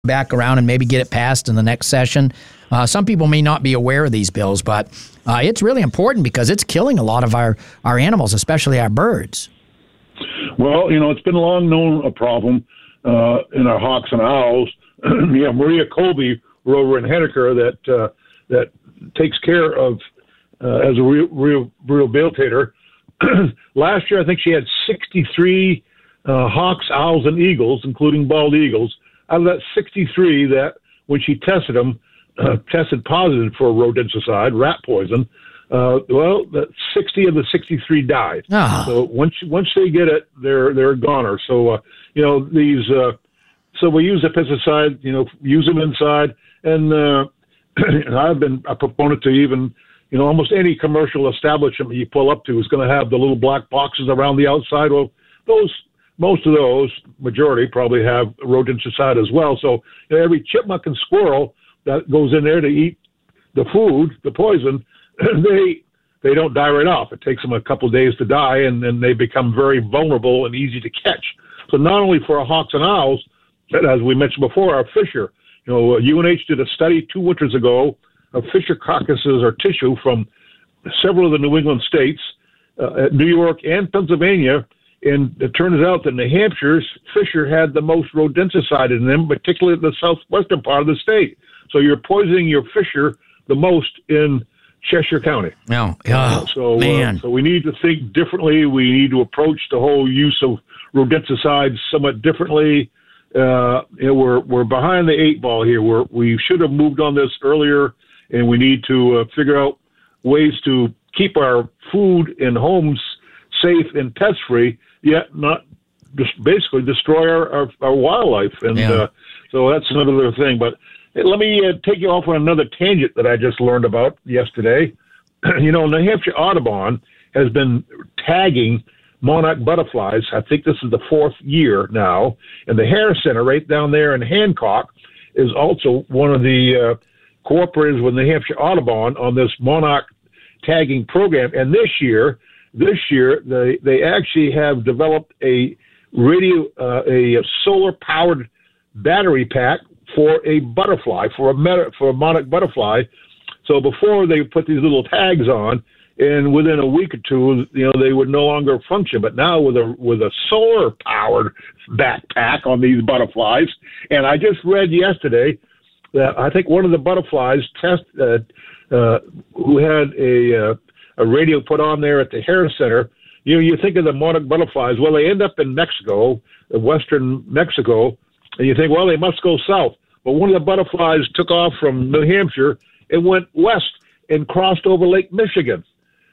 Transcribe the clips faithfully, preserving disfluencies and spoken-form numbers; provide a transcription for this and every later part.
back around and maybe get it passed in the next session. Uh, some people may not be aware of these bills, but uh, it's really important because it's killing a lot of our, our animals, especially our birds. Well, you know, it's been long known a problem uh, in our hawks and owls. Yeah, Maria Colby, over in Henniker, that uh, that takes care of uh, as a real, real rehabilitator. Last year, I think she had sixty-three uh, hawks, owls, and eagles, including bald eagles. Out of that sixty-three, that when she tested them, uh, tested positive for rodenticide, rat poison. Uh, well, the sixty of the sixty-three died. Oh. So once once they get it, they're they're goner. So uh, you know these. Uh, so we use the pesticide. You know, use them inside, and uh, I've been a proponent to even. You know, almost any commercial establishment you pull up to is going to have the little black boxes around the outside. Well, those, most of those, majority probably have rodenticide as well. So you know, every chipmunk and squirrel that goes in there to eat the food, the poison, they they don't die right off. It takes them a couple of days to die, and then they become very vulnerable and easy to catch. So not only for our hawks and owls, but as we mentioned before, our fisher. You know, U N H did a study two winters ago of fisher carcasses or tissue from several of the New England states, uh, New York and Pennsylvania, and it turns out that New Hampshire's fisher had the most rodenticide in them, particularly in the southwestern part of the state. So you're poisoning your fisher the most in Cheshire County. No, oh, uh, so, man. Uh, so we need to think differently. We need to approach the whole use of rodenticides somewhat differently. Uh, you know, we're we're behind the eight ball here. We're, we should have moved on this earlier. And we need to uh, figure out ways to keep our food and homes safe and pest-free, yet not just basically destroy our, our, our wildlife. And yeah. uh, so that's another thing. But hey, let me uh, take you off on another tangent that I just learned about yesterday. You know, New Hampshire Audubon has been tagging monarch butterflies. I think this is the fourth year now. And the Hare Center right down there in Hancock is also one of the... Uh, cooperated with New Hampshire Audubon on this monarch tagging program. And this year, this year, they, they actually have developed a radio, uh, a solar powered battery pack for a butterfly, for a meta, for a monarch butterfly. So before they put these little tags on, and within a week or two, you know, they would no longer function. But now with a with a solar powered backpack on these butterflies, and I just read yesterday that I think one of the butterflies test uh, uh, who had a uh, a radio put on there at the Hare Center. You know, you think of the monarch butterflies. Well, they end up in Mexico, western Mexico, and you think, well, they must go south. But one of the butterflies took off from New Hampshire and went west and crossed over Lake Michigan.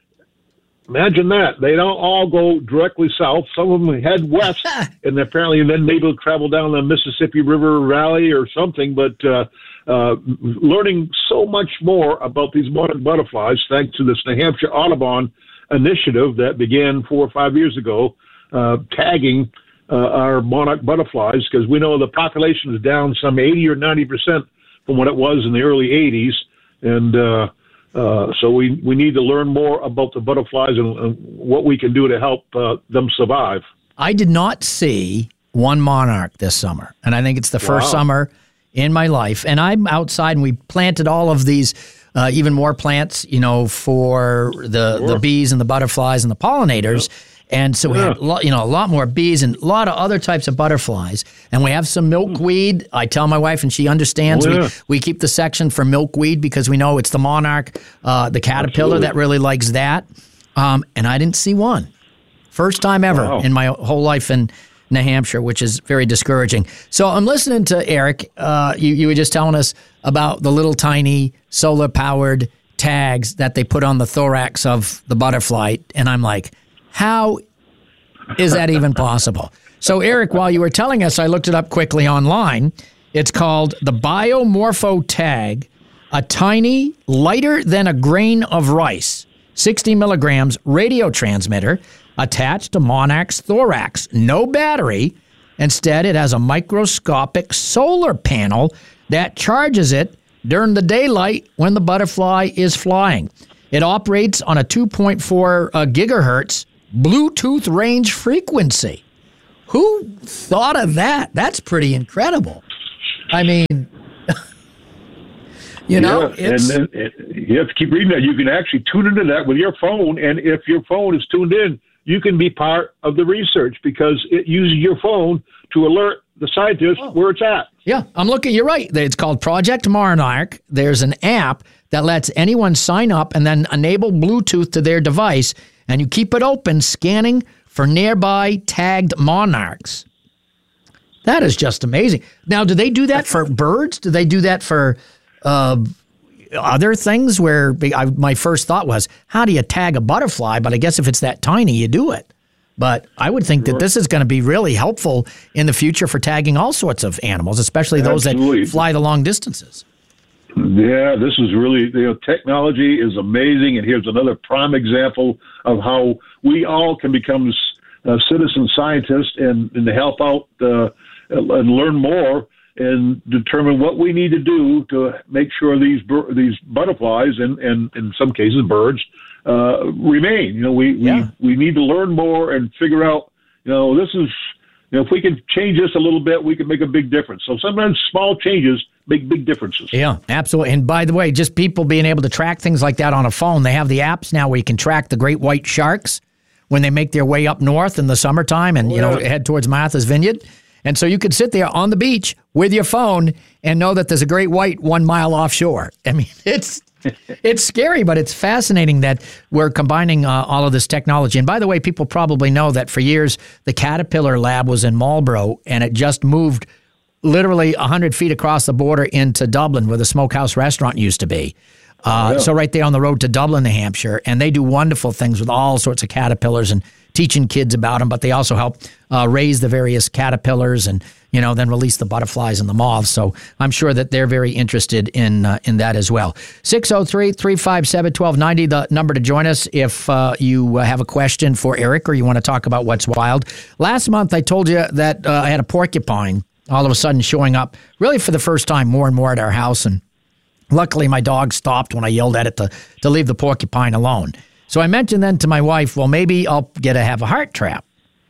Imagine that. They don't all go directly south. Some of them head west, and apparently then maybe they'll travel down the Mississippi River Valley or something. But uh, uh, learning so much more about these monarch butterflies, thanks to this New Hampshire Audubon initiative that began four or five years ago, uh, tagging uh, our monarch butterflies, because we know the population is down some eighty or ninety percent from what it was in the early eighties. And uh Uh, so we, we need to learn more about the butterflies and, and what we can do to help uh, them survive. I did not see one monarch this summer, and I think it's the first Wow. summer in my life. And I'm outside, and we planted all of these, uh, even more plants, you know, for the, Sure. the bees and the butterflies and the pollinators. Yep. And so we Yeah. had, lo- you know, a lot more bees and a lot of other types of butterflies. And we have some milkweed. I tell my wife, and she understands. Oh, yeah. we, we keep the section for milkweed because we know it's the monarch, uh, the caterpillar Absolutely. that really likes that. Um, and I didn't see one. First time ever Wow. in my whole life in New Hampshire, which is very discouraging. So I'm listening to Eric. Uh, you, you were just telling us about the little tiny solar-powered tags that they put on the thorax of the butterfly. And I'm like, how is that even possible? So, Eric, while you were telling us, I looked it up quickly online. It's called the Biomorpho Tag, a tiny, lighter than a grain of rice, sixty milligrams radio transmitter attached to monarch's thorax. No battery. Instead, it has a microscopic solar panel that charges it during the daylight when the butterfly is flying. It operates on a two point four uh, gigahertz Bluetooth range frequency. Who thought of that? That's pretty incredible. I mean, you know, yeah, and, and, and you have to keep reading that. You can actually tune into that with your phone, and if your phone is tuned in, you can be part of the research because it uses your phone to alert the scientists oh. where it's at. Yeah, I'm looking. You're right. It's called Project Monarch. There's an app that lets anyone sign up and then enable Bluetooth to their device, and you keep it open, scanning for nearby tagged monarchs. That is just amazing. Now, do they do that for birds? Do they do that for uh, other things? Where I, my first thought was, how do you tag a butterfly? But I guess if it's that tiny, you do it. But I would think that this is going to be really helpful in the future for tagging all sorts of animals, especially those Absolutely. that fly the long distances. Yeah, this is really, you know, technology is amazing. And here's another prime example of how we all can become uh, citizen scientists and, and help out uh, and learn more and determine what we need to do to make sure these these butterflies and, and in some cases birds uh, remain. You know, we, yeah. we, we need to learn more and figure out, you know, this is, you know, if we can change this a little bit, we can make a big difference. So sometimes small changes make big differences. Yeah, absolutely. And by the way, just people being able to track things like that on a phone, they have the apps now where you can track the great white sharks when they make their way up north in the summertime and, oh, you know, yeah. head towards Martha's Vineyard. And so you could sit there on the beach with your phone and know that there's a great white one mile offshore. I mean, it's it's scary, but it's fascinating that we're combining uh, all of this technology. And by the way, people probably know that for years, the Caterpillar lab was in Marlborough, and it just moved literally one hundred feet across the border into Dublin, where the Smokehouse restaurant used to be. Uh, yeah. So right there on the road to Dublin, New Hampshire. And they do wonderful things with all sorts of caterpillars and teaching kids about them, but they also help uh, raise the various caterpillars and, you know, then release the butterflies and the moths. So I'm sure that they're very interested in uh, in that as well. six oh three, three five seven, one two nine zero, the number to join us if uh, you uh, have a question for Eric or you want to talk about what's wild. Last month, I told you that uh, I had a porcupine all of a sudden showing up really for the first time more and more at our house. And luckily, my dog stopped when I yelled at it to, to leave the porcupine alone. So I mentioned then to my wife, well, maybe I'll get to have a heart trap.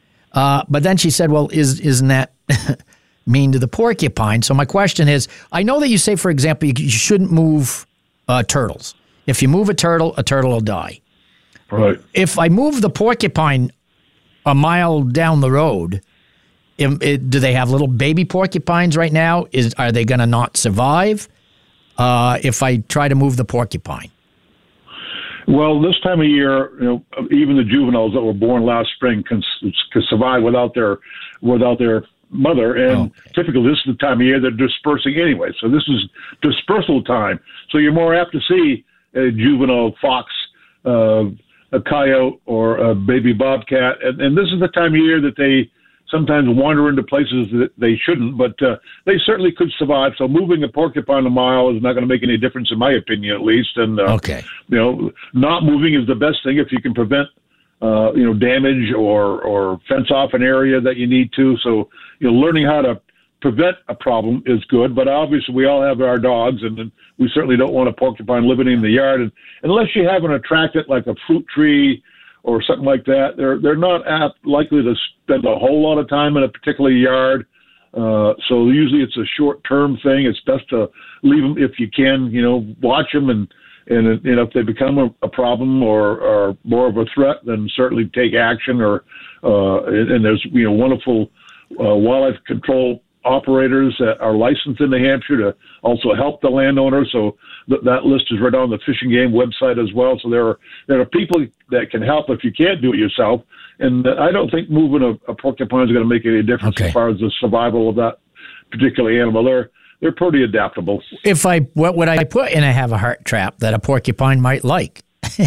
Uh, but then she said, well, is, isn't that mean to the porcupine? So my question is, I know that you say, for example, you, you shouldn't move uh, turtles. If you move a turtle, a turtle will die. Right. If I move the porcupine a mile down the road, it, it, do they have little baby porcupines right now? Is Are they going to not survive uh, if I try to move the porcupine? Well, this time of year, you know, even the juveniles that were born last spring can, can survive without their without their mother, and okay. typically this is the time of year they're dispersing anyway. So this is dispersal time. So you're more apt to see a juvenile fox, uh, a coyote, or a baby bobcat, and, and this is the time of year that they sometimes wander into places that they shouldn't, but uh, they certainly could survive. So moving a porcupine a mile is not going to make any difference, in my opinion, at least. And uh, okay, you know, not moving is the best thing if you can prevent, uh, you know, damage or or fence off an area that you need to. So, you know, learning how to prevent a problem is good. But obviously, we all have our dogs, and, and we certainly don't want a porcupine living in the yard. And unless you have an attractant like a fruit tree or something like that, they're they're not apt, likely to spend a whole lot of time in a particular yard. Uh, so usually it's a short-term thing. It's best to leave them if you can. You know, watch them, and and you know, if they become a, a problem or, or more of a threat, then certainly take action. Or uh, and, and there's you know wonderful uh, wildlife control operators that are licensed in New Hampshire to also help the landowner. So th- that list is right on the Fish and Game website as well. So there are there are people that can help if you can't do it yourself. And I don't think moving a, a porcupine is going to make any difference okay. as far as the survival of that particular animal. They're they're pretty adaptable. If I what would I put in a have a heart trap that a porcupine might like?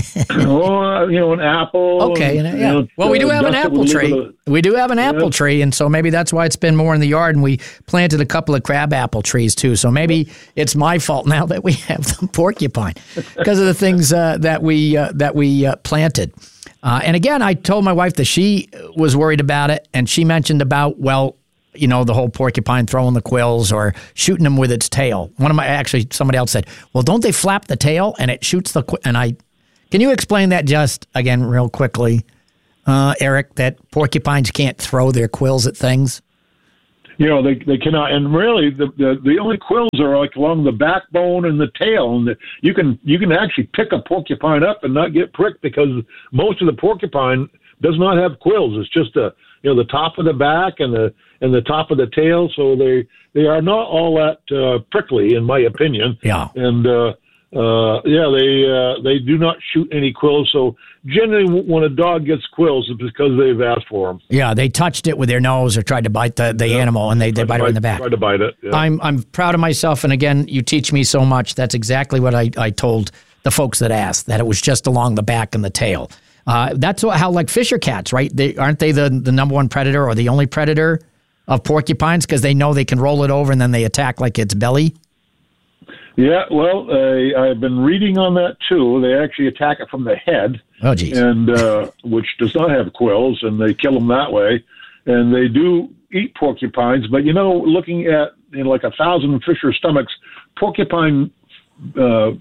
oh, you know, an apple. Okay, and, and, yeah. You know, well, we do uh, have an apple tree. A, we do have an apple yeah. tree, and so maybe that's why it's been more in the yard. And we planted a couple of crab apple trees too. So maybe it's my fault now that we have the porcupine because of the things uh, that we uh, that we uh, planted. Uh, and again, I told my wife that she was worried about it, and she mentioned about well. You know, the whole porcupine throwing the quills or shooting them with its tail. One of my, actually, somebody else said, well, don't they flap the tail and it shoots the, qu-? and I, can you explain that just, again, real quickly, uh, Eric, that porcupines can't throw their quills at things? You know, they they cannot, and really the, the the only quills are like along the backbone and the tail, and the, you can you can actually pick a porcupine up and not get pricked because most of the porcupine does not have quills. It's just a you know the top of the back and the and the top of the tail, so they they are not all that uh, prickly, in my opinion. Yeah, and uh, uh, yeah, they uh, they do not shoot any quills. So generally, when a dog gets quills, it's because they've asked for them. Yeah, they touched it with their nose or tried to bite the, the yeah. animal, and they, they bite, bite it in the back. Tried to bite it. Yeah. I'm I'm proud of myself, and again, you teach me so much. That's exactly what I, I told the folks that asked, that it was just along the back and the tail. Uh, that's how, like fisher cats, right? They aren't they the, the number one predator or the only predator of porcupines because they know they can roll it over and then they attack like its belly? Yeah, well, uh, I've been reading on that too. They actually attack it from the head, oh, geez. and uh, which does not have quills, and they kill them that way. And they do eat porcupines, but you know, looking at you know, like a thousand fisher stomachs, porcupine uh,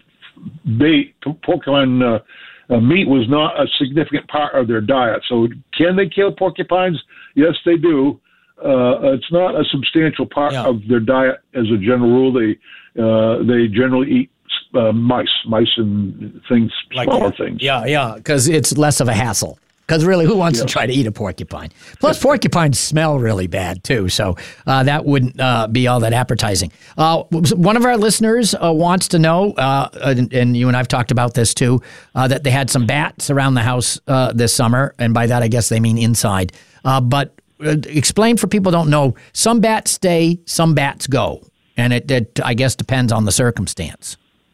bait, porcupine uh, uh, meat was not a significant part of their diet. So, can they kill porcupines? Yes, they do. Uh, it's not a substantial part yeah. of their diet as a general rule. They uh, they generally eat uh, mice, mice and things, like smaller that. things. Yeah, yeah, because it's less of a hassle. Because really, who wants yeah. to try to eat a porcupine? Plus, porcupines smell really bad, too, so uh, that wouldn't uh, be all that appetizing. Uh, one of our listeners uh, wants to know, uh, and, and you and I have talked about this, too, uh, that they had some bats around the house uh, this summer, and by that, I guess they mean inside. Uh, but uh, explain for people who don't know, some bats stay, some bats go, and it, it, I guess, depends on the circumstance.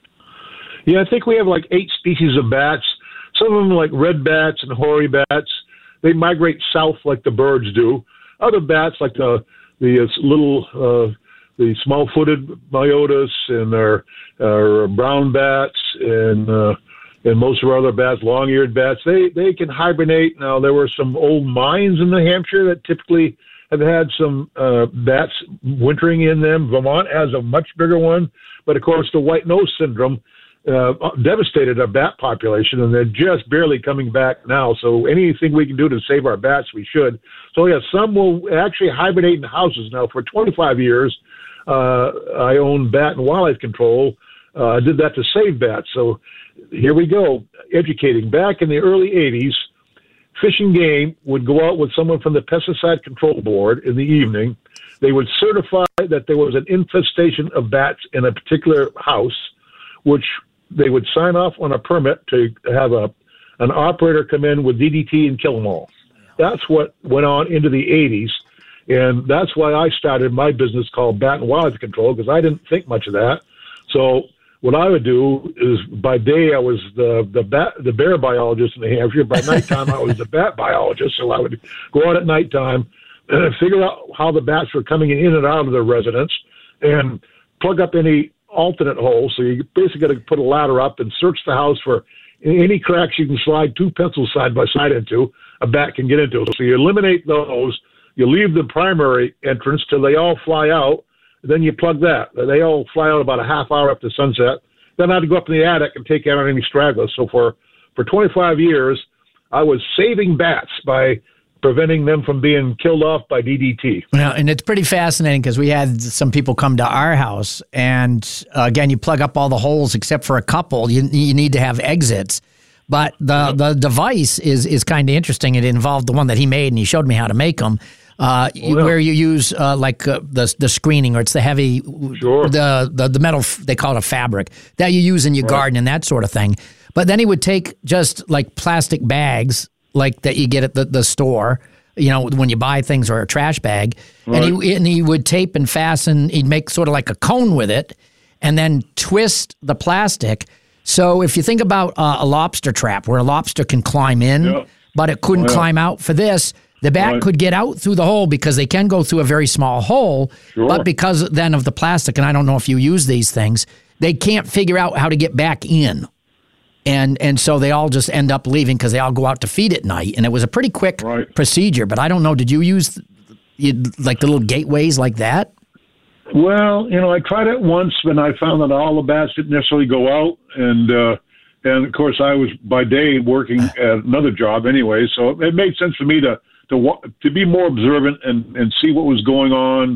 Yeah, I think we have like eight species of bats. Some of them, like red bats and hoary bats, they migrate south like the birds do. Other bats, like the the uh, little, uh, the small-footed myotis and our, our brown bats and uh, and most of our other bats, long-eared bats, they they can hibernate. Now, there were some old mines in New Hampshire that typically have had some uh, bats wintering in them. Vermont has a much bigger one, but of course, the white nose syndrome Uh, devastated our bat population, and they're just barely coming back now. So anything we can do to save our bats, we should. So yeah, some will actually hibernate in houses. Now, for twenty-five years, uh, I owned Bat and Wildlife Control. Uh, I did that to save bats. So here we go, educating. Back in the early eighties, Fish and Game would go out with someone from the Pesticide Control Board in the evening. They would certify that there was an infestation of bats in a particular house, which they would sign off on a permit to have a an operator come in with D D T and kill them all. That's what went on into the eighties, and that's why I started my business called Bat and Wildlife Control, because I didn't think much of that. So what I would do is, by day I was the the bat the bear biologist in New Hampshire. By nighttime I was the bat biologist. So I would go out at nighttime, uh, figure out how the bats were coming in and out of their residence, and plug up any alternate hole. So you basically got to put a ladder up and search the house for any cracks you can slide two pencils side by side into, a bat can get into. So you eliminate those, you leave the primary entrance till they all fly out, then you plug that. They all fly out about a half hour after sunset. Then I had to go up in the attic and take out any stragglers. So for, for twenty-five years, I was saving bats by preventing them from being killed off by D D T. Well, and it's pretty fascinating because we had some people come to our house, and uh, again, you plug up all the holes except for a couple. You you need to have exits, but the the device is is kind of interesting. It involved the one that he made, and he showed me how to make them. Uh, oh, yeah. Where you use uh, like uh, the the screening, or it's the heavy, sure. the, the the metal. They call it a fabric that you use in your right. garden and that sort of thing. But then he would take just like plastic bags, like that you get at the, the store, you know, when you buy things, or a trash bag. Right. And he and he would tape and fasten, he'd make sort of like a cone with it, and then twist the plastic. So if you think about uh, a lobster trap, where a lobster can climb in, yep. but it couldn't oh, yeah. climb out, for this, the bat right. could get out through the hole, because they can go through a very small hole, sure. but because then of the plastic, and I don't know if you use these things, they can't figure out how to get back in. And and so they all just end up leaving because they all go out to feed at night. And it was a pretty quick right. procedure. But I don't know, did you use you, like the little gateways like that? Well, you know, I tried it once, and I found that all the bats didn't necessarily go out. And, uh, and of course, I was by day working at another job anyway. So it made sense for me to to, to be more observant and, and see what was going on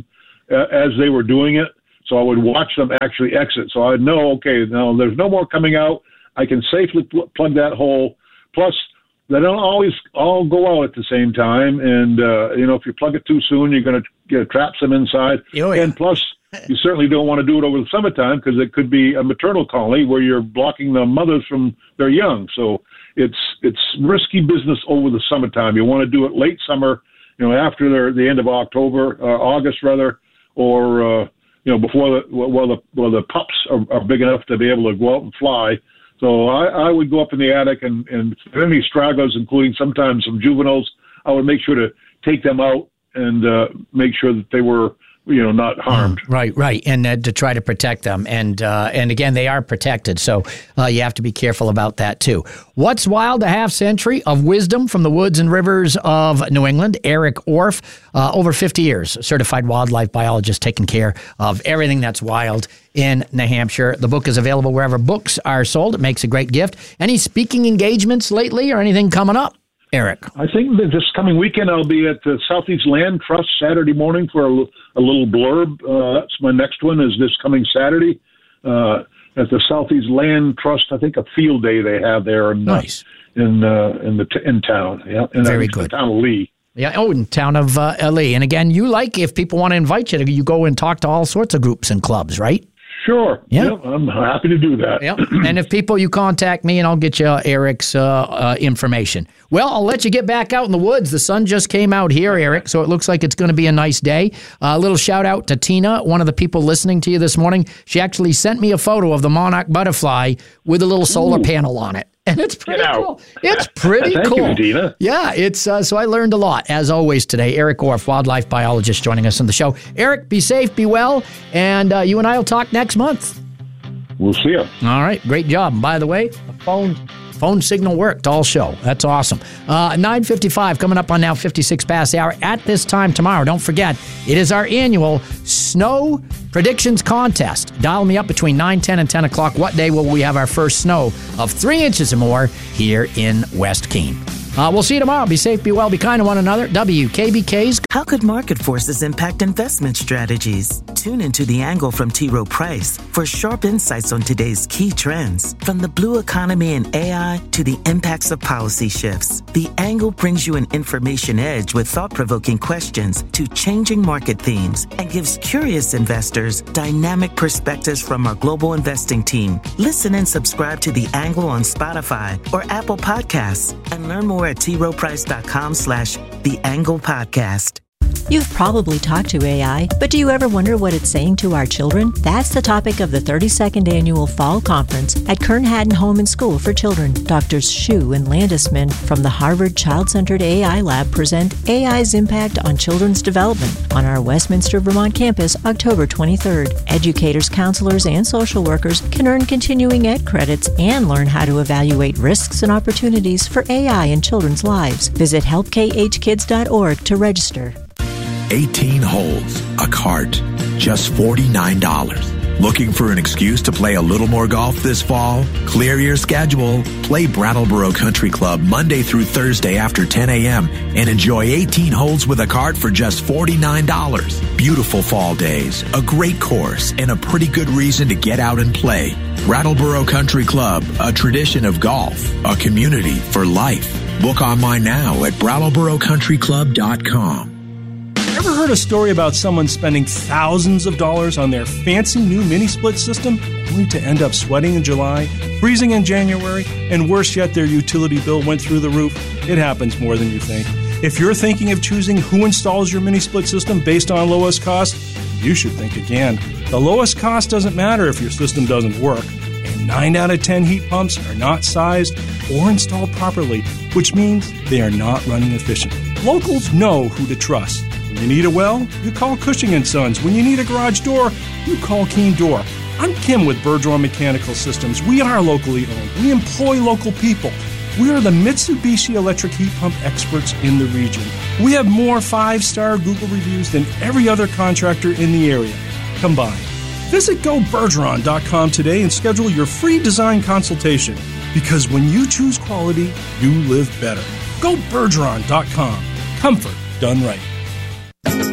uh, as they were doing it. So I would watch them actually exit. So I'd know, okay, now there's no more coming out. I can safely pl- plug that hole. Plus, they don't always all go out at the same time. And, uh, you know, if you plug it too soon, you're going to trap some inside. Oh, yeah. And plus, you certainly don't want to do it over the summertime because it could be a maternal colony where you're blocking the mothers from their young. So it's it's risky business over the summertime. You want to do it late summer, you know, after the end of October, uh, August rather, or, uh, you know, before the, well, the, well, the pups are, are big enough to be able to go out and fly. So I, I would go up in the attic and, and if there are any stragglers, including sometimes some juveniles, I would make sure to take them out and uh, make sure that they were, you know, not harmed. Right, right, and uh, to try to protect them, and uh, and again, they are protected, so uh, you have to be careful about that too. What's Wild? A half century of wisdom from the woods and rivers of New England. Eric Orff, uh, over fifty years, certified wildlife biologist, taking care of everything that's wild in New Hampshire. The book is available wherever books are sold. It makes a great gift. Any speaking engagements lately, or anything coming up, Eric? I think that this coming weekend I'll be at the Southeast Land Trust Saturday morning for a, a little blurb. Uh, that's my next one is this coming Saturday uh, at the Southeast Land Trust. I think a field day they have there in nice. uh, in uh, in the t- in town. Yeah, in very the, good. The town of Lee. Yeah, oh, in town of uh, Lee. And again, you like if people want to invite you, you go and talk to all sorts of groups and clubs, right? Sure. Yeah. Yep, I'm happy to do that. Yep. And if people, you contact me and I'll get you Eric's uh, uh, information. Well, I'll let you get back out in the woods. The sun just came out here, Eric, so it looks like it's going to be a nice day. A uh, little shout out to Tina, one of the people listening to you this morning. She actually sent me a photo of the monarch butterfly with a little solar Ooh. panel on it. And it's pretty cool. It's pretty Thank cool. You, Dina. Yeah, it's uh, so I learned a lot, as always, today. Eric Orff, wildlife biologist, joining us on the show. Eric, be safe, be well, and uh, you and I will talk next month. We'll see you. All right, great job. And by the way, the phone phone signal worked all show. That's awesome. Uh, nine fifty-five coming up on now fifty-six past the hour. At this time tomorrow, don't forget, it is our annual snow predictions contest. Dial me up between nine, ten, and ten o'clock. What day will we have our first snow of three inches or more here in West Keene? Uh, we'll see you tomorrow. Be safe, be well, be kind to one another. W K B K's. How could market forces impact investment strategies? Tune into The Angle from T. Rowe Price for sharp insights on today's key trends. From the blue economy and A I to the impacts of policy shifts, The Angle brings you an information edge with thought-provoking questions to changing market themes and gives curious investors dynamic perspectives from our global investing team. Listen and subscribe to The Angle on Spotify or Apple Podcasts and learn more at troweprice.com slash The Angle Podcast. You've probably talked to A I, but do you ever wonder what it's saying to our children? That's the topic of the thirty-second Annual Fall Conference at Kern Haddon Home and School for Children. Doctors Shu and Landisman from the Harvard Child-Centered A I Lab present A I's impact on children's development on our Westminster, Vermont campus, October twenty-third. Educators, counselors, and social workers can earn continuing ed credits and learn how to evaluate risks and opportunities for A I in children's lives. Visit help k h kids dot org to register. eighteen holes, a cart, just forty-nine dollars. Looking for an excuse to play a little more golf this fall? Clear your schedule. Play Brattleboro Country Club Monday through Thursday after ten a.m. and enjoy eighteen holes with a cart for just forty-nine dollars. Beautiful fall days, a great course, and a pretty good reason to get out and play. Brattleboro Country Club, a tradition of golf, a community for life. Book online now at brattleboro country club dot com. Ever heard a story about someone spending thousands of dollars on their fancy new mini-split system only to end up sweating in July, freezing in January, and worse yet, their utility bill went through the roof? It happens more than you think. If you're thinking of choosing who installs your mini-split system based on lowest cost, you should think again. The lowest cost doesn't matter if your system doesn't work, and nine out of ten heat pumps are not sized or installed properly, which means they are not running efficiently. Locals know who to trust. When you need a well, you call Cushing and Sons. When you need a garage door, you call Keen Door. I'm Kim with Bergeron Mechanical Systems. We are locally owned. We employ local people. We are the Mitsubishi electric heat pump experts in the region. We have more five-star Google reviews than every other contractor in the area combined. Visit go bergeron dot com today and schedule your free design consultation, because when you choose quality, you live better. go bergeron dot com. Comfort done right.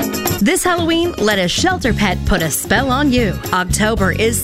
This Halloween, let a shelter pet put a spell on you. October is